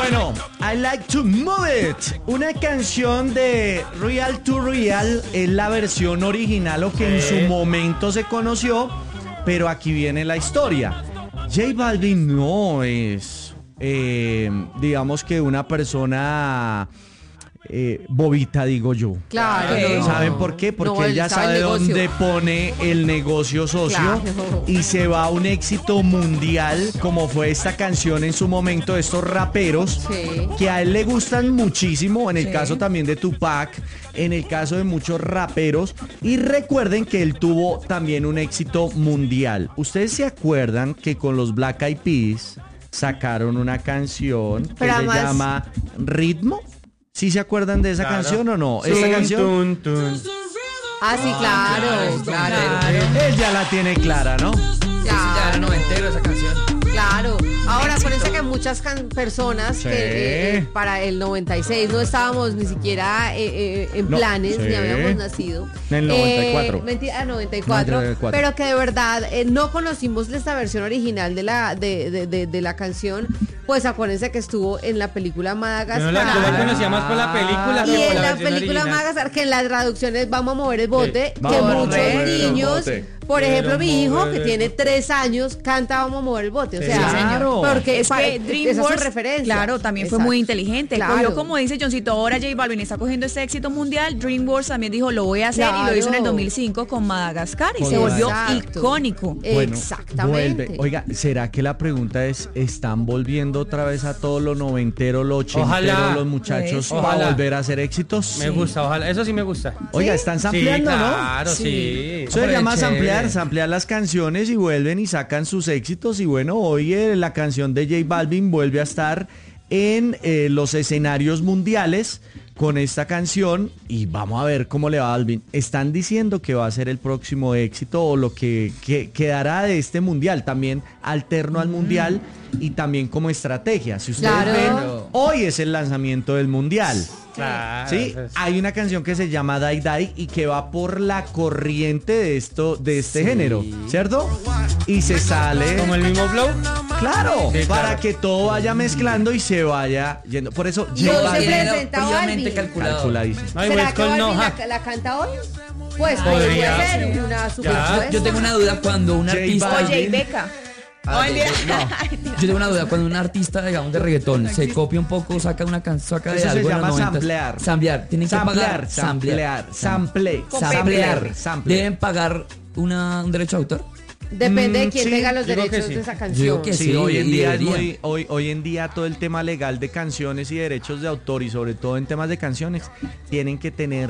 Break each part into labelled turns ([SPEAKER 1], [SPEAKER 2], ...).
[SPEAKER 1] Bueno, I Like to Move It, una canción de Real to Real, es la versión original o que en su momento se conoció, pero aquí viene la historia. J Balvin no es, digamos que una persona bobita, digo yo.
[SPEAKER 2] Claro.
[SPEAKER 1] ¿Saben por qué? Porque
[SPEAKER 2] No,
[SPEAKER 1] ella sabe dónde pone el negocio socio,
[SPEAKER 2] claro,
[SPEAKER 1] y se va a un éxito mundial como fue esta canción en su momento de estos raperos,
[SPEAKER 2] sí,
[SPEAKER 1] que a él le gustan muchísimo, en el
[SPEAKER 2] sí,
[SPEAKER 1] caso también de Tupac, en el caso de muchos raperos, y recuerden que él tuvo también un éxito mundial. ¿Ustedes se acuerdan que con los Black Eyed Peas sacaron una canción que
[SPEAKER 2] pero
[SPEAKER 1] se
[SPEAKER 2] además
[SPEAKER 1] llama Ritmo? ¿Sí se acuerdan de esa canción o no?
[SPEAKER 3] Sí.
[SPEAKER 1] ¿Esa canción?
[SPEAKER 2] Ah, sí, claro.
[SPEAKER 1] Él ya la tiene clara, ¿no?
[SPEAKER 4] Ya era noventero esa canción.
[SPEAKER 2] Claro. Ahora, acuérdense que muchas personas
[SPEAKER 1] Sí.
[SPEAKER 2] que para el 96 no estábamos ni siquiera en
[SPEAKER 1] No,
[SPEAKER 2] planes,
[SPEAKER 1] sí.
[SPEAKER 2] ni habíamos nacido.
[SPEAKER 1] En el 94.
[SPEAKER 2] Mentira, 94.
[SPEAKER 1] 94.
[SPEAKER 2] Pero que de verdad no conocimos esta versión original de la canción. Pues acuérdense que estuvo en la película Madagascar.
[SPEAKER 3] Yo la conocía más por la película
[SPEAKER 2] Y
[SPEAKER 3] que por
[SPEAKER 2] en
[SPEAKER 3] la
[SPEAKER 2] la
[SPEAKER 3] versión
[SPEAKER 2] película
[SPEAKER 3] original.
[SPEAKER 2] Madagascar, que en las traducciones vamos a mover el bote,
[SPEAKER 1] Vamos
[SPEAKER 2] que
[SPEAKER 1] a
[SPEAKER 2] muchos
[SPEAKER 1] mover el
[SPEAKER 2] niños,
[SPEAKER 1] bote.
[SPEAKER 2] por ejemplo, mi hijo, que
[SPEAKER 3] mover
[SPEAKER 2] tiene
[SPEAKER 3] el
[SPEAKER 2] 3 años, canta Vamos a mover el bote. O
[SPEAKER 3] Sí,
[SPEAKER 2] sea,
[SPEAKER 1] claro.
[SPEAKER 2] porque
[SPEAKER 5] Es que
[SPEAKER 2] esa es su
[SPEAKER 5] DreamWorks,
[SPEAKER 2] referencia.
[SPEAKER 5] claro, también fue
[SPEAKER 2] Exacto.
[SPEAKER 5] muy inteligente.
[SPEAKER 2] Claro.
[SPEAKER 5] Cogió, como dice Johncito, ahora J Balvin está cogiendo este éxito mundial. DreamWorks también dijo, lo voy a hacer, y lo hizo en el 2005 con Madagascar y
[SPEAKER 1] Con
[SPEAKER 5] se volvió
[SPEAKER 2] Exacto.
[SPEAKER 5] icónico.
[SPEAKER 1] Bueno,
[SPEAKER 2] Exactamente.
[SPEAKER 1] vuelve. Oiga, ¿será que la pregunta es, ¿están volviendo otra vez a todo lo noventero, lo ochentero,
[SPEAKER 3] Ojalá.
[SPEAKER 1] los muchachos
[SPEAKER 3] Pues,
[SPEAKER 1] para
[SPEAKER 3] ojalá.
[SPEAKER 1] volver a hacer éxitos?
[SPEAKER 3] Me gusta, ojalá. Eso sí me gusta.
[SPEAKER 1] Oiga, están sampleando,
[SPEAKER 3] sí,
[SPEAKER 1] ¿no?
[SPEAKER 3] claro, sí.
[SPEAKER 1] Eso se llama
[SPEAKER 3] Chévere.
[SPEAKER 1] samplear las canciones y vuelven y sacan sus éxitos. Y bueno, hoy la canción de J Balvin vuelve a estar en los escenarios mundiales con esta canción y vamos a ver cómo le va a Balvin. Están diciendo que va a ser el próximo éxito o lo que quedará de este mundial, también alterno al mundial y también como estrategia. Si ustedes
[SPEAKER 2] Claro.
[SPEAKER 1] ven, hoy es el lanzamiento del mundial.
[SPEAKER 3] Claro.
[SPEAKER 1] Sí,
[SPEAKER 3] eso es-
[SPEAKER 1] hay una canción que se llama Die Die y que va por la corriente de este género, ¿cierto? Y se sale,
[SPEAKER 3] Como el mismo flow.
[SPEAKER 1] claro,
[SPEAKER 3] Sí,
[SPEAKER 1] para
[SPEAKER 3] claro.
[SPEAKER 1] que todo vaya mezclando y se vaya yendo. Por eso
[SPEAKER 2] Y
[SPEAKER 1] J
[SPEAKER 2] hoy se
[SPEAKER 1] Balvin
[SPEAKER 2] presenta
[SPEAKER 4] previamente
[SPEAKER 2] Balvin.
[SPEAKER 4] calculado.
[SPEAKER 1] calculadísimo.
[SPEAKER 3] No,
[SPEAKER 2] ¿Será
[SPEAKER 3] igual
[SPEAKER 2] que
[SPEAKER 3] con
[SPEAKER 2] Balvin
[SPEAKER 3] no,
[SPEAKER 2] la canta hoy? Pues
[SPEAKER 3] Podría
[SPEAKER 2] puede ser
[SPEAKER 3] ser.
[SPEAKER 2] una super
[SPEAKER 3] Ya.
[SPEAKER 2] puesta.
[SPEAKER 4] Yo tengo una duda cuando un
[SPEAKER 1] J
[SPEAKER 4] artista.
[SPEAKER 1] Balvin.
[SPEAKER 5] Oye, y Beca.
[SPEAKER 4] Yo tengo una duda cuando un artista, digamos, de reggaetón se copia un poco, saca una canción, saca de
[SPEAKER 1] Eso se
[SPEAKER 4] algo en
[SPEAKER 1] llama
[SPEAKER 4] los 90s.
[SPEAKER 1] samplear.
[SPEAKER 4] Samplear. Tienen que pagar.
[SPEAKER 1] Samplear.
[SPEAKER 4] Deben pagar un derecho de autor.
[SPEAKER 2] Depende de quién
[SPEAKER 1] sí,
[SPEAKER 2] tenga los
[SPEAKER 3] yo creo que
[SPEAKER 2] derechos
[SPEAKER 3] sí.
[SPEAKER 2] de esa
[SPEAKER 4] Yo
[SPEAKER 2] canción.
[SPEAKER 4] digo que
[SPEAKER 1] Sí,
[SPEAKER 4] sí,
[SPEAKER 1] hoy en
[SPEAKER 4] y
[SPEAKER 1] día es
[SPEAKER 4] debería.
[SPEAKER 1] hoy en día todo el tema legal de canciones y derechos de autor y sobre todo en temas de canciones tienen que tener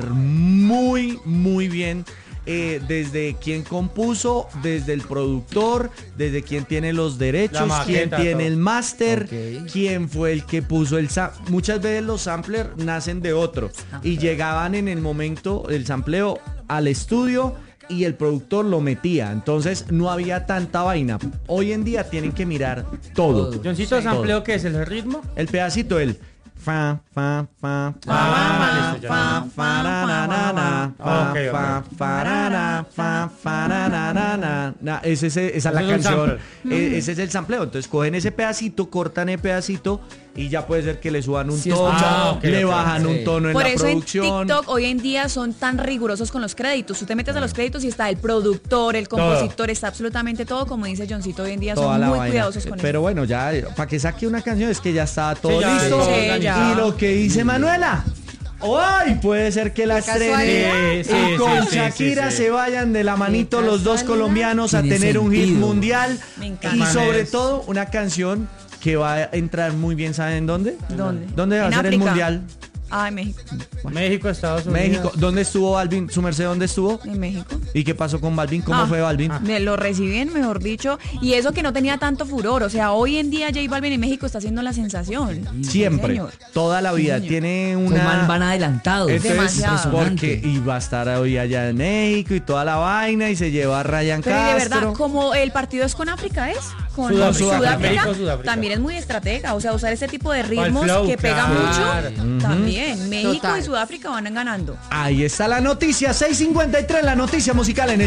[SPEAKER 1] muy bien desde quién compuso, desde el productor, desde quién tiene los derechos,
[SPEAKER 3] La maqueta,
[SPEAKER 1] quién tiene
[SPEAKER 3] todo.
[SPEAKER 1] el máster,
[SPEAKER 4] Ok.
[SPEAKER 1] quién fue el que puso el muchas veces los samplers nacen de otro y llegaban en el momento el sampleo al estudio y el productor lo metía, entonces no había tanta vaina. Hoy en día tienen que mirar todo.
[SPEAKER 3] Johncito, ¿sampleo qué es? ¿El ritmo?
[SPEAKER 1] El pedacito, el fa, fa, fa,
[SPEAKER 3] Ah, listo, ya.
[SPEAKER 1] fa, fa, ra, na, na, na, fa,
[SPEAKER 3] Ok, ok.
[SPEAKER 1] fa, fa, ra, na, fa, fa, ra, na, na, na. Na, esa es la
[SPEAKER 3] Eso es un
[SPEAKER 1] canción. Ese es el sampleo. Entonces cogen ese pedacito, cortan el pedacito y ya puede ser que le suban un
[SPEAKER 4] Sí,
[SPEAKER 1] tono,
[SPEAKER 3] escuchado. Ok,
[SPEAKER 1] le
[SPEAKER 3] ok,
[SPEAKER 1] bajan
[SPEAKER 4] sí.
[SPEAKER 1] un tono en
[SPEAKER 5] Por
[SPEAKER 1] la
[SPEAKER 5] eso en
[SPEAKER 1] producción.
[SPEAKER 5] TikTok hoy en día son tan rigurosos con los créditos. Tú te metes a los créditos y está el productor, el compositor, está absolutamente todo. Como dice Johncito, hoy en día
[SPEAKER 1] Toda
[SPEAKER 5] son
[SPEAKER 1] la
[SPEAKER 5] muy
[SPEAKER 1] vaina.
[SPEAKER 5] cuidadosos con
[SPEAKER 1] Pero bueno, ya para que saque una canción es que ya está todo
[SPEAKER 3] ya,
[SPEAKER 1] listo.
[SPEAKER 3] sí,
[SPEAKER 5] ya.
[SPEAKER 1] Y lo que dice Manuela, hoy puede ser que la estrene
[SPEAKER 3] casualidad.
[SPEAKER 1] y con
[SPEAKER 3] Sí,
[SPEAKER 1] Shakira
[SPEAKER 3] sí.
[SPEAKER 1] se vayan de la manito
[SPEAKER 2] Qué
[SPEAKER 1] los dos
[SPEAKER 2] casualidad.
[SPEAKER 1] colombianos a
[SPEAKER 4] Tiene
[SPEAKER 1] tener un hit
[SPEAKER 4] sentido.
[SPEAKER 1] mundial.
[SPEAKER 5] Me encanta.
[SPEAKER 1] Y sobre
[SPEAKER 3] Manes.
[SPEAKER 1] todo una canción que va a entrar muy bien, ¿saben dónde?
[SPEAKER 5] ¿Dónde?
[SPEAKER 1] ¿Dónde va a
[SPEAKER 5] En
[SPEAKER 1] ser el
[SPEAKER 5] África.
[SPEAKER 1] mundial?
[SPEAKER 5] Ah, en México.
[SPEAKER 3] México, Estados Unidos.
[SPEAKER 1] México. ¿Dónde estuvo Balvin? ¿Su merced dónde estuvo?
[SPEAKER 5] En México.
[SPEAKER 1] ¿Y qué pasó con Balvin? ¿Cómo
[SPEAKER 5] Ah,
[SPEAKER 1] fue Balvin?
[SPEAKER 5] Lo reciben, mejor dicho, y eso que no tenía tanto furor. O sea, hoy en día J Balvin en México está haciendo la sensación.
[SPEAKER 1] Siempre,
[SPEAKER 5] Señor.
[SPEAKER 1] toda la vida.
[SPEAKER 5] señor.
[SPEAKER 1] Tiene
[SPEAKER 4] Esos
[SPEAKER 1] una...
[SPEAKER 4] van adelantados.
[SPEAKER 1] Entonces,
[SPEAKER 5] Demasiado.
[SPEAKER 1] porque y va a estar hoy allá en México y toda la vaina y se lleva a Ryan
[SPEAKER 5] Pero y de
[SPEAKER 1] Castro.
[SPEAKER 5] verdad, como el partido es con África, ¿es? Con
[SPEAKER 3] Sudáfrica. México, Sudáfrica.
[SPEAKER 5] también es muy estratega. O sea, usar ese tipo de
[SPEAKER 3] Para el
[SPEAKER 5] ritmos
[SPEAKER 3] flow,
[SPEAKER 5] que pega
[SPEAKER 3] claro.
[SPEAKER 5] mucho. También. México
[SPEAKER 2] Total.
[SPEAKER 5] y Sudáfrica van ganando.
[SPEAKER 1] Ahí está la noticia, 6:53, la noticia musical en el